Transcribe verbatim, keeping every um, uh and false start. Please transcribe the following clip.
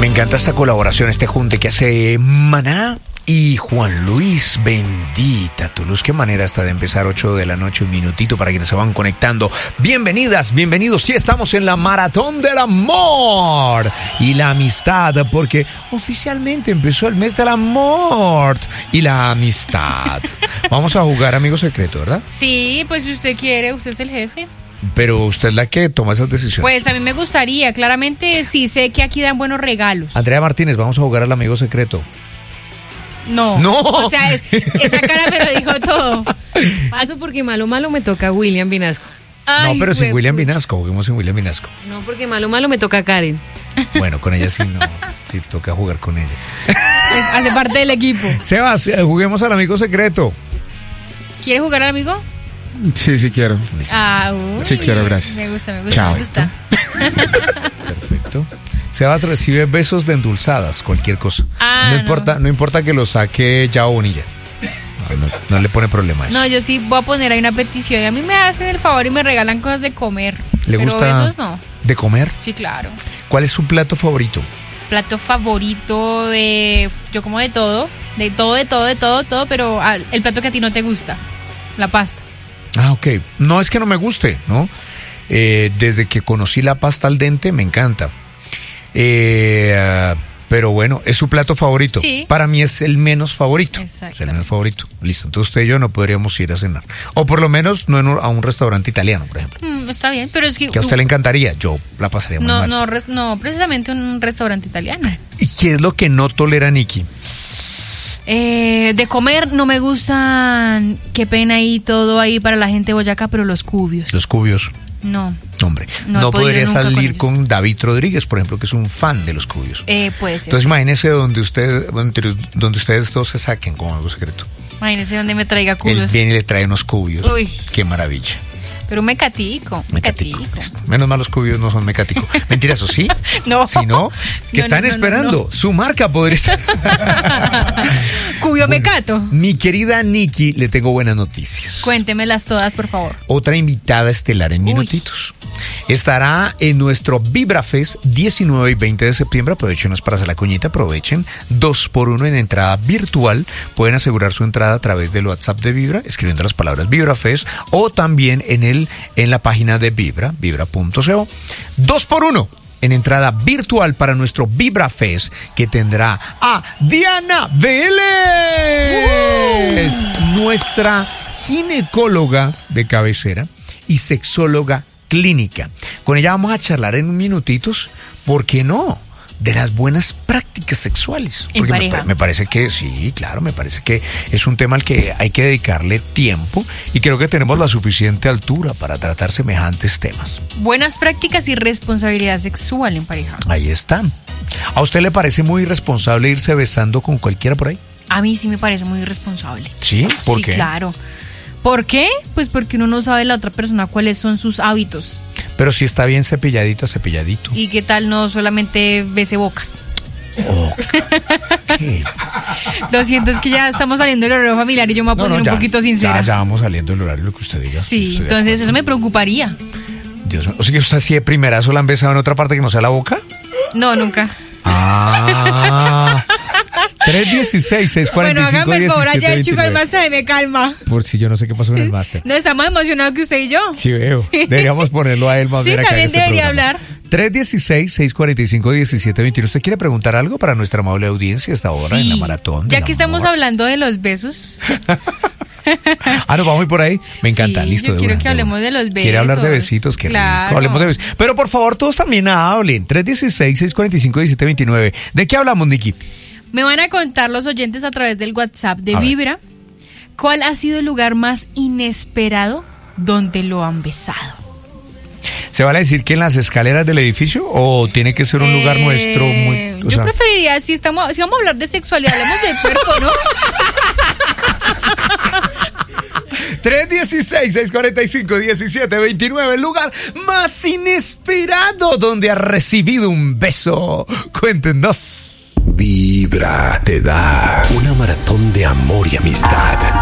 Me encanta esta colaboración, este junte que hace Maná y Juan Luis. Bendita tu luz. Qué manera está de empezar, ocho de la noche, un minutito para quienes se van conectando. Bienvenidas, bienvenidos. Sí, estamos en la maratón del amor y la amistad, porque oficialmente empezó el mes del amor y la amistad. Vamos a jugar Amigo Secreto, ¿verdad? Sí, pues si usted quiere, usted es el jefe. Pero usted es la que toma esas decisiones. Pues a mí me gustaría, claramente sí sé que aquí dan buenos regalos. Andrea Martínez, vamos a jugar al Amigo Secreto. No. No. O sea, esa cara me lo dijo todo. Paso porque malo malo me toca William Vinasco. Ay, no, pero sin güey, William pucha. Vinasco, juguemos sin William Vinasco. No, porque malo malo me toca Karen. Bueno, con ella sí no, sí toca jugar con ella. Pues hace parte del equipo. Sebas, eh, juguemos al Amigo Secreto. ¿Quiere jugar al amigo? Sí, sí quiero. Ah, uy, Sí quiero, gracias. Me gusta, me gusta, Chao. me gusta. Perfecto. Sebas recibe besos de endulzadas, cualquier cosa. Ah, no, no. importa, no importa que lo saque ya o Bonilla. No, no, no le pone problema a eso. No, yo sí voy a poner ahí una petición. A mí me hacen el favor y me regalan cosas de comer. ¿Le pero gusta besos no. de comer? Sí, claro. ¿Cuál es su plato favorito? Plato favorito de... Yo como de todo. De todo, de todo, de todo, todo. Pero ah, el plato que a ti no te gusta. La pasta. Ah, ok. No es que no me guste, ¿no? Eh, desde que conocí la pasta al dente me encanta. Eh, pero bueno, es su plato favorito. Sí. Para mí es el menos favorito. Exactamente. Es el menos favorito. Listo. Entonces usted y yo no podríamos ir a cenar. O por lo menos no en un- a un restaurante italiano, por ejemplo. Mm, está bien, pero es que... Que a usted le encantaría. Yo la pasaría muy No, mal. no, res- no, precisamente un restaurante italiano. ¿Y qué es lo que no tolera Nikki? Eh, de comer no me gustan, qué pena ahí todo ahí para la gente de Boyacá, pero los cubios. Los cubios. No, Hombre, No no, he podido podría nunca con salir ellos. con David Rodríguez, por ejemplo, que es un fan de los cubios. eh, puede ser. Entonces imagínese donde usted, donde, donde ustedes dos se saquen como algo secreto. Imagínese donde me traiga Él cubios. viene y le trae unos cubios. Uy. Qué maravilla. Pero un mecatico, Mecatico. mecatico. Listo. Menos mal los cubios no son mecáticos. Mentira, eso sí. No. Si no, ¿qué No, están no, no, esperando? no, no. Su marca podría ser. Cubio Bueno, mecato. Mi querida Nikki, le tengo buenas noticias. Cuéntemelas todas, por favor. Otra invitada estelar en Uy. minutitos. Estará en nuestro Vibra Fest diecinueve y veinte de septiembre. Aprovechenos para hacer la cuñita, aprovechen. Dos por uno en entrada virtual. Pueden asegurar su entrada a través del WhatsApp de Vibra, escribiendo las palabras Vibra Fest, o también en el en la página de Vibra, vibra punto co. Dos por uno en entrada virtual para nuestro Vibra Fest, que tendrá a Diana Vélez, nuestra ginecóloga de cabecera y sexóloga clínica. Con ella vamos a charlar en minutitos, ¿por qué no?, de las buenas prácticas sexuales. En Porque me, pareja. pa- me parece que sí, claro, me parece que es un tema al que hay que dedicarle tiempo y creo que tenemos la suficiente altura para tratar semejantes temas. Buenas prácticas y responsabilidad sexual en pareja. Ahí están. ¿A usted le parece muy irresponsable irse besando con cualquiera por ahí? A mí sí me parece muy irresponsable. ¿Sí? ¿Por sí, qué? claro. ¿Por qué? Pues porque uno no sabe la otra persona cuáles son sus hábitos. Pero si está bien cepilladita, cepilladito. Y qué tal no solamente bese bocas. ¿Qué? Lo siento, es que ya estamos saliendo del horario familiar y yo me voy a poner un poquito sincera. Ya, ya vamos saliendo del horario, lo que usted diga. Sí, Estoy de entonces acuerdo. eso me preocuparía. Dios mío. O sea que usted así de primerazo la han besado en otra parte que no sea la boca. No, nunca. Ah. tres dieciséis, seis cuarenta y Bueno, cinco, hágame el favor diecisiete allá, chicos, veintinueve. más se me calma. Por si yo no sé qué pasó en el máster. No, está más emocionado que usted y yo. Sí veo. Deberíamos ponerlo a él más Sí, bien acá también en este debería programa. hablar. tres dieciséis, seis cuarenta y cinco, diecisiete veintiuno. ¿Usted quiere preguntar algo para nuestra amable audiencia a esta hora en la maratón? Ya del que estamos amor? hablando de los besos. Ah, no, vamos por ahí. Me encanta, Sí, listo. yo de quiero una, que de hablemos una. de los Quiere hablar de besos. besitos, qué Claro. rico. Hablemos de besitos. Pero por favor, todos también hablen. tres dieciséis, seis cuarenta y cinco, diecisiete veintinueve. ¿De qué hablamos, Nikki? Me van a contar los oyentes a través del WhatsApp de A ver. Vibra cuál ha sido el lugar más inesperado donde lo han besado. ¿Se vale decir que en las escaleras del edificio o tiene que ser un lugar Eh, nuestro muy... o yo sea, preferiría, si, estamos, si vamos a hablar de sexualidad, hablemos del cuerpo, ¿no? tres dieciséis, seis cuarenta y cinco, diecisiete veintinueve, el lugar más inesperado donde ha recibido un beso. Cuéntenos. Vibra te da una maratón de amor y amistad.